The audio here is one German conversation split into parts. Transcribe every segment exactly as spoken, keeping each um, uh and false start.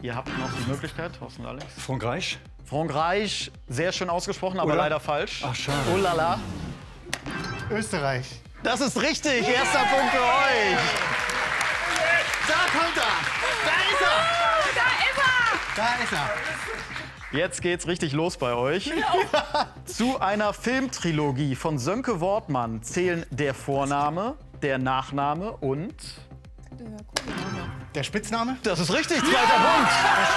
Ihr habt noch die Möglichkeit, Thorsten und Alex. Frankreich? Frankreich, sehr schön ausgesprochen, aber Oder? leider falsch. Ach, schade. Oh la la. Österreich. Das ist richtig. Erster Punkt für euch. Da kommt er. Da ist er. Da ist er! Da ist er. Jetzt geht's richtig los bei euch. Zu einer Filmtrilogie von Sönke Wortmann zählen der Vorname, der Nachname und... Der Spitzname? Das ist richtig, zweiter Punkt.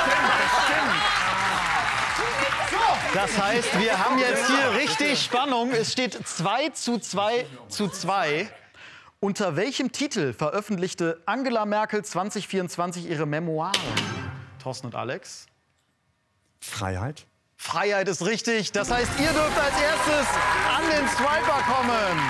Das heißt, wir haben jetzt hier richtig Spannung. Es steht zwei zu zwei zu zwei. Unter welchem Titel veröffentlichte Angela Merkel zwanzig vierundzwanzig ihre Memoiren? Thorsten und Alex? Freiheit? Freiheit ist richtig. Das heißt, ihr dürft als erstes an den Swiper kommen.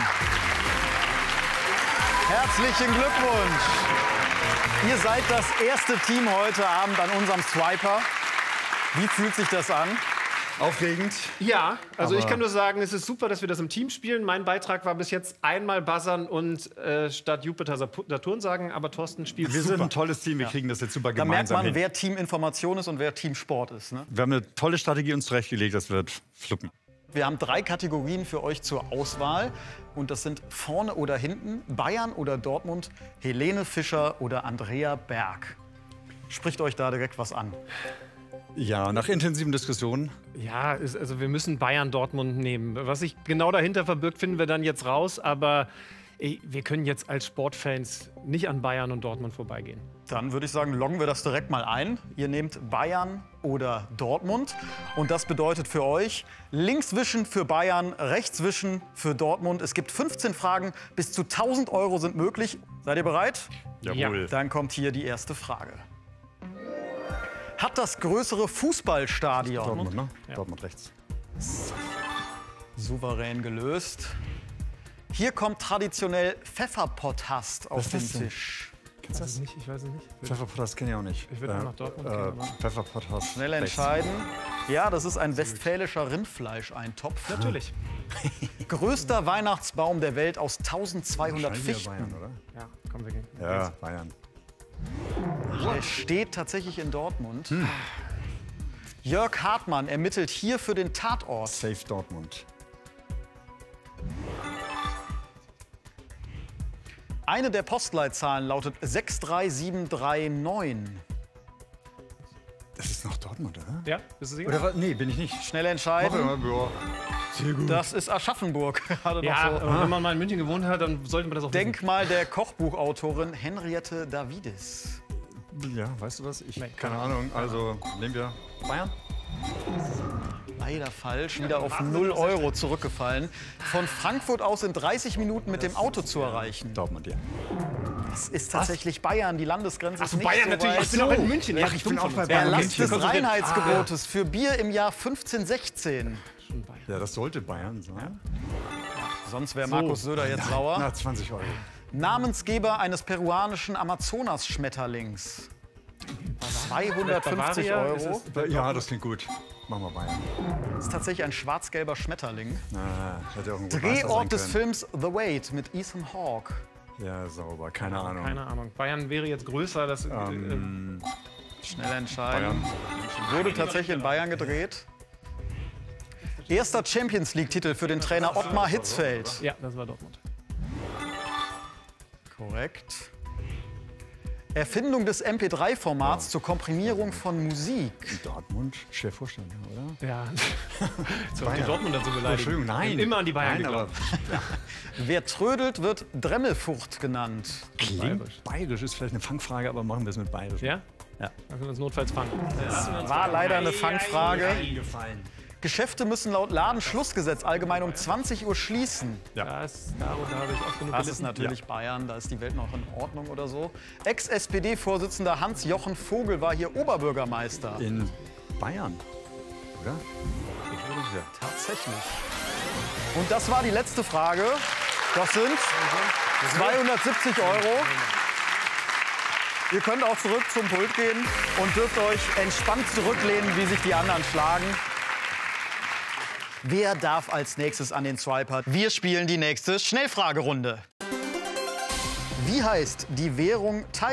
Herzlichen Glückwunsch. Ihr seid das erste Team heute Abend an unserem Swiper. Wie fühlt sich das an? Aufregend. Ja, also Aber ich kann nur sagen, es ist super, dass wir das im Team spielen. Mein Beitrag war bis jetzt einmal buzzern und äh, statt Jupiter Saturn sagen, aber Thorsten spielt Wir super. sind ein tolles Team, wir kriegen das jetzt super Da merkt gemeinsam man, hin. wer Team Information ist und wer Team Sport ist. Ne? Wir haben eine tolle Strategie uns zurechtgelegt, das wird fluppen. Wir haben drei Kategorien für euch zur Auswahl. Und das sind vorne oder hinten, Bayern oder Dortmund, Helene Fischer oder Andrea Berg. Spricht euch da direkt was an? Ja, nach intensiven Diskussionen. Ja, ist, also wir müssen Bayern Dortmund nehmen. Was sich genau dahinter verbirgt, finden wir dann jetzt raus. Aber ey, wir können jetzt als Sportfans nicht an Bayern und Dortmund vorbeigehen. Dann würde ich sagen, loggen wir das direkt mal ein. Ihr nehmt Bayern oder Dortmund. Und das bedeutet für euch links wischen für Bayern, rechts wischen für Dortmund. Es gibt fünfzehn Fragen, bis zu tausend Euro sind möglich. Seid ihr bereit? Jawohl. Dann kommt hier die erste Frage. Hat das größere Fußballstadion Dortmund, ne? Ja. Dortmund rechts. souverän gelöst? Hier kommt traditionell Pfefferpotthast auf Was den ist das denn? Tisch. Ich weiß es nicht, ich weiß es nicht. Pfefferpotthast kenne ich auch nicht. Ich würde auch nach Dortmund äh, gehen, aber- Pfefferpotthast. Schnell rechts. entscheiden. Ja, das ist ein westfälischer Rindfleischeintopf. Natürlich. Größter Weihnachtsbaum der Welt aus zwölfhundert Wahrscheinlich Fichten. Bayern, oder? Ja, kommen wir gehen. Ja, Bayern. Er steht tatsächlich in Dortmund. Hm. Jörg Hartmann ermittelt hier für den Tatort. Safe Dortmund. Eine der Postleitzahlen lautet sechs drei sieben drei neun. Das ist noch Dortmund, oder? Ja, bist du sicher? Oder was? Nee, bin ich nicht. Schnell entscheiden. Sehr gut. Das ist Aschaffenburg. Gerade Ja, noch so. aber wenn man mal in München gewohnt hat, dann sollte man das auch wissen. Denkmal der Kochbuchautorin Henriette Davidis. Ja, weißt du was? Ich, Nee, keine Ahnung. Also nehmen wir Bayern. Leider falsch, wieder auf null Euro zurückgefallen. Von Frankfurt aus in dreißig Minuten mit dem Auto zu erreichen. Dortmund, ja. Das ist tatsächlich Bayern, die Landesgrenze ist Ach so, nicht Bayern so natürlich. weit. Ich bin auch in München. Ach, ich bin auch bei Bayern. Erlass des München. Reinheitsgebotes für Bier im Jahr fünfzehn sechzehn. Ja, das sollte Bayern sein. Sonst wäre Markus Söder jetzt sauer. Na, zwanzig Euro. Namensgeber eines peruanischen Amazonas-Schmetterlings. zweihundertfünfzig Bavaria, ist Euro. es- Ja, das klingt gut. Machen wir Bayern. Das ist tatsächlich ein schwarz-gelber Schmetterling. Na, hätte auch ein guter Meister sein Drehort des können. Films The Wait mit Ethan Hawke. Ja, sauber. Keine Ahnung. Keine Ahnung. Bayern wäre jetzt größer. Das, Ähm, Schnell entscheiden. Bayern. Wurde tatsächlich in Bayern gedreht. Erster Champions League-Titel für den Trainer Ottmar Hitzfeld. äh, ja, das war Dortmund. Korrekt. Erfindung des M P drei Formats zur Komprimierung von Musik. Dortmund? Schwer vorstellen, oder? Ja. Jetzt war die Dortmund dazu beleidigt. Entschuldigung, nein. Immer an die Bayern Nein, aber geglaubt. Wer trödelt, wird Dremmelfurcht genannt. klingt bayerisch. Ist vielleicht eine Fangfrage, aber machen wir es mit bayerisch. Ja? Ja. Dann können wir uns notfalls fangen. War leider eine Fangfrage. Eingefallen. Geschäfte müssen laut Ladenschlussgesetz allgemein um zwanzig Uhr schließen. Das, darunter habe ich oft genug Das ist gelitten. natürlich Bayern, da ist die Welt noch in Ordnung oder so. Ex-S P D-Vorsitzender Hans-Jochen Vogel war hier Oberbürgermeister. In Bayern, oder? Tatsächlich. Und das war die letzte Frage. Das sind zweihundertsiebzig Euro. Ihr könnt auch zurück zum Pult gehen und dürft euch entspannt zurücklehnen, wie sich die anderen schlagen. Wer darf als nächstes an den Swiper? Wir spielen die nächste Schnellfragerunde. Wie heißt die Währung Thailand?